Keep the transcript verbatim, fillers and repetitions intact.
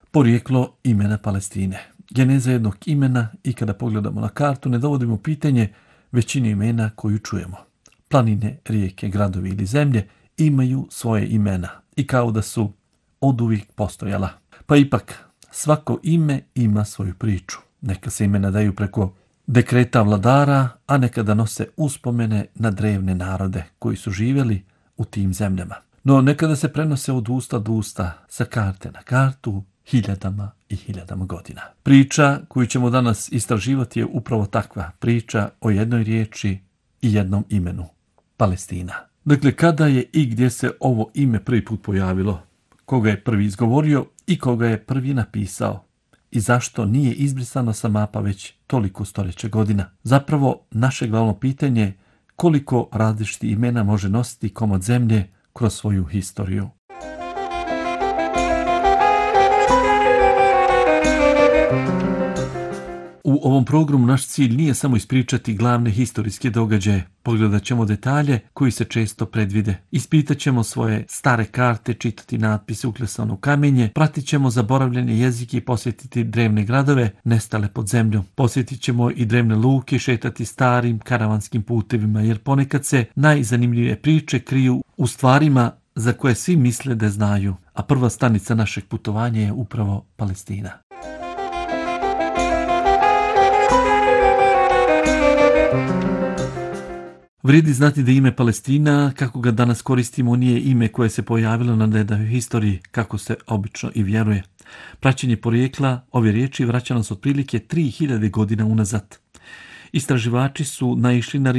Porijeklo imena Palestine. Geneza jednog imena i kada pogledamo na kartu ne dovodimo pitanje većinu imena koju čujemo. Planine, rijeke, gradovi ili zemlje imaju svoje imena i kao da su oduvijek postojala. Pa ipak svako ime ima svoju priču. Neka se imena daju preko dekreta vladara, a nekada nose uspomene na drevne narode koji su živjeli u tim zemljama. No nekada se prenose od usta do usta, sa karte na kartu, hiljadama i hiljadama godina. Priča koju ćemo danas istraživati je upravo takva priča o jednoj riječi i jednom imenu. Palestina. Dakle, kada je i gdje se ovo ime prvi put pojavilo, koga je prvi izgovorio i koga je prvi napisao i zašto nije izbrisano sa mapa već toliko stoljeća godina. Zapravo, naše glavno pitanje je koliko različitih imena može nositi komad zemlje kroz svoju historiju. U ovom programu naš cilj nije samo ispričati glavne historijske događaje. Pogledat ćemo detalje koji se često predvide. Ispitat ćemo svoje stare karte, čitati natpise uklesane u kamenje, pratit ćemo zaboravljene jezike i posjetiti drevne gradove nestale pod zemljom. Posjetit ćemo i drevne luke, šetati starim karavanskim putevima, jer ponekad se najzanimljivije priče kriju u stvarima za koje svi misle da znaju. A prva stanica našeg putovanja je upravo Palestina. Vrijedi znati da ime Palestina, kako ga danas koristimo, nije ime koje se pojavilo na nedavnoj historiji, kako se obično i vjeruje. Praćenje porijekla ove riječi vraća nas otprilike tri hiljade godina unazad. Istraživači su naišli na